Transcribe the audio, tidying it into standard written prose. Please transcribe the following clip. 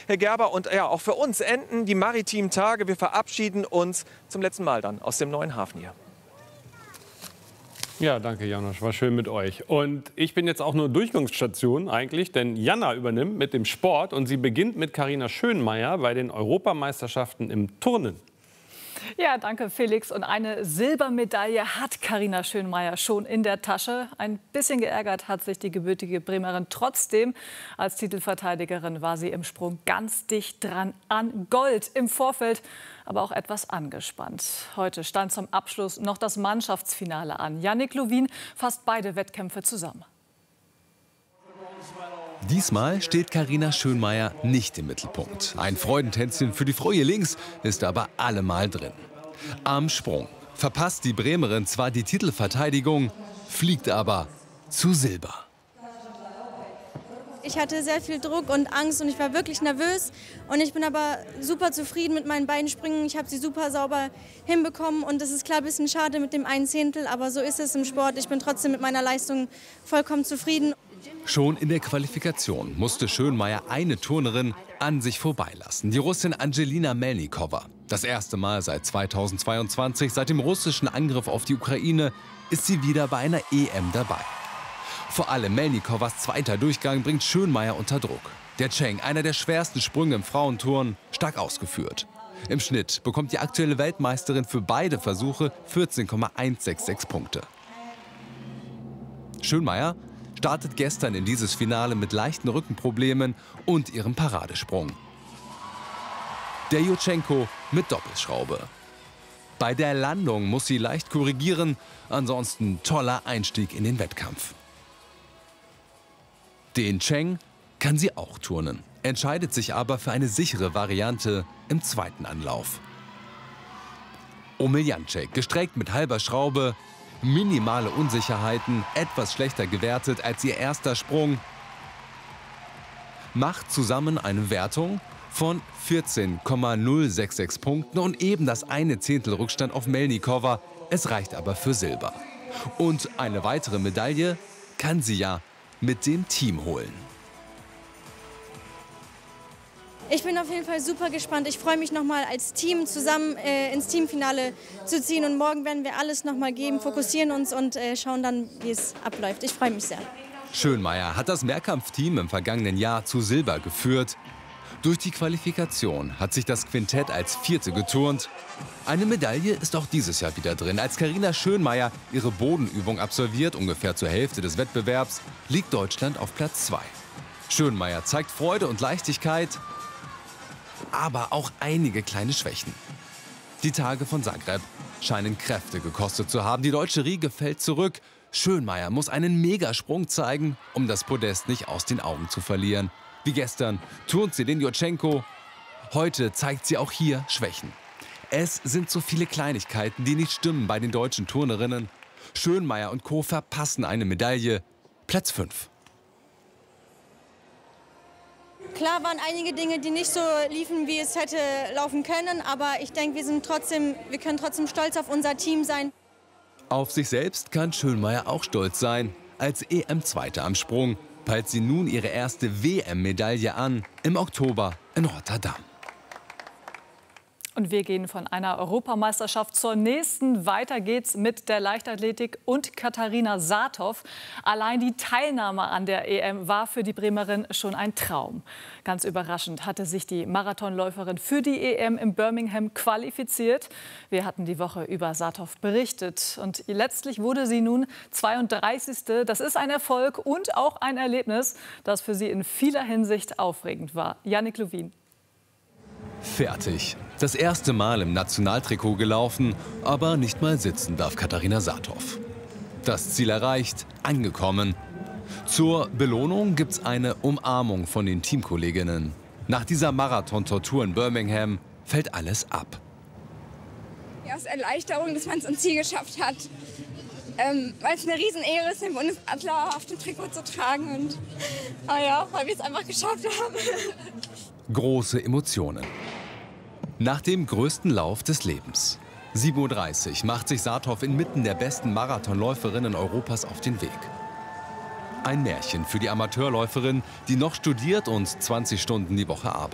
Herr Gerber, und ja, auch für uns enden die maritimen Tage. Wir verabschieden uns zum letzten Mal dann aus dem neuen Hafen hier. Ja, danke Janosch, war schön mit euch. Und ich bin jetzt auch nur Durchgangsstation eigentlich, denn Jana übernimmt mit dem Sport und sie beginnt mit Carina Schönmeier bei den Europameisterschaften im Turnen. Ja, danke Felix. Und eine Silbermedaille hat Carina Schönmeier schon in der Tasche. Ein bisschen geärgert hat sich die gebürtige Bremerin trotzdem. Als Titelverteidigerin war sie im Sprung ganz dicht dran an Gold im Vorfeld, aber auch etwas angespannt. Heute stand zum Abschluss noch das Mannschaftsfinale an. Yannick Lowin fasst beide Wettkämpfe zusammen. Diesmal steht Carina Schönmeier nicht im Mittelpunkt. Ein Freudentänzchen für die Fräue links ist aber allemal drin. Am Sprung verpasst die Bremerin zwar die Titelverteidigung, fliegt aber zu Silber. Ich hatte sehr viel Druck und Angst und ich war wirklich nervös. Und ich bin aber super zufrieden mit meinen beiden Sprüngen. Ich habe sie super sauber hinbekommen und es ist klar ein bisschen schade mit dem 1/10, aber so ist es im Sport. Ich bin trotzdem mit meiner Leistung vollkommen zufrieden. Schon in der Qualifikation musste Schönmeier eine Turnerin an sich vorbeilassen, die Russin Angelina Melnikova. Das erste Mal seit 2022, seit dem russischen Angriff auf die Ukraine, ist sie wieder bei einer EM dabei. Vor allem Melnikovas zweiter Durchgang bringt Schönmeier unter Druck. Der Cheng, einer der schwersten Sprünge im Frauenturnen, stark ausgeführt. Im Schnitt bekommt die aktuelle Weltmeisterin für beide Versuche 14,166 Punkte. Schönmeier startet gestern in dieses Finale mit leichten Rückenproblemen und ihrem Paradesprung. Der Jutschenko mit Doppelschraube. Bei der Landung muss sie leicht korrigieren, ansonsten toller Einstieg in den Wettkampf. Den Cheng kann sie auch turnen, entscheidet sich aber für eine sichere Variante im zweiten Anlauf. Omeljanček gestreckt mit halber Schraube, minimale Unsicherheiten, etwas schlechter gewertet als ihr erster Sprung, macht zusammen eine Wertung von 14,066 Punkten und eben das eine Zehntel Rückstand auf Melnikova. Es reicht aber für Silber. Und eine weitere Medaille kann sie ja mit dem Team holen. Ich bin auf jeden Fall super gespannt. Ich freue mich noch mal als Team zusammen ins Teamfinale zu ziehen. Und morgen werden wir alles noch mal geben, fokussieren uns und schauen dann, wie es abläuft. Ich freue mich sehr. Schönmeier hat das Mehrkampfteam im vergangenen Jahr zu Silber geführt. Durch die Qualifikation hat sich das Quintett als Vierte geturnt. Eine Medaille ist auch dieses Jahr wieder drin. Als Carina Schönmeier ihre Bodenübung absolviert, ungefähr zur Hälfte des Wettbewerbs, liegt Deutschland auf Platz 2. Schönmeier zeigt Freude und Leichtigkeit, aber auch einige kleine Schwächen. Die Tage von Zagreb scheinen Kräfte gekostet zu haben. Die deutsche Riege fällt zurück. Schönmeier muss einen Megasprung zeigen, um das Podest nicht aus den Augen zu verlieren. Wie gestern turnt sie den Jutschenko. Heute zeigt sie auch hier Schwächen. Es sind so viele Kleinigkeiten, die nicht stimmen bei den deutschen Turnerinnen. Schönmeier und Co. verpassen eine Medaille. Platz 5. Klar waren einige Dinge, die nicht so liefen, wie es hätte laufen können. Aber ich denke, wir können trotzdem stolz auf unser Team sein. Auf sich selbst kann Schönmeier auch stolz sein. Als EM-Zweite am Sprung peilt sie nun ihre erste WM-Medaille an, im Oktober in Rotterdam. Und wir gehen von einer Europameisterschaft zur nächsten. Weiter geht's mit der Leichtathletik und Katarina Saathoff. Allein die Teilnahme an der EM war für die Bremerin schon ein Traum. Ganz überraschend hatte sich die Marathonläuferin für die EM in Birmingham qualifiziert. Wir hatten die Woche über Saathoff berichtet. Und letztlich wurde sie nun 32. Das ist ein Erfolg und auch ein Erlebnis, das für sie in vieler Hinsicht aufregend war. Yannick Lowin. Fertig. Das erste Mal im Nationaltrikot gelaufen, aber nicht mal sitzen darf Katarina Saathoff. Das Ziel erreicht, angekommen. Zur Belohnung gibt's eine Umarmung von den Teamkolleginnen. Nach dieser Marathon-Tortur in Birmingham fällt alles ab. Ja, es ist Erleichterung, dass man es ins Ziel geschafft hat. Weil es eine Riesenehre ist, den Bundesadler auf dem Trikot zu tragen. Und ja, weil wir es einfach geschafft haben. Große Emotionen. Nach dem größten Lauf des Lebens. 7:30 Uhr macht sich Saathoff inmitten der besten Marathonläuferinnen Europas auf den Weg. Ein Märchen für die Amateurläuferin, die noch studiert und 20 Stunden die Woche arbeitet.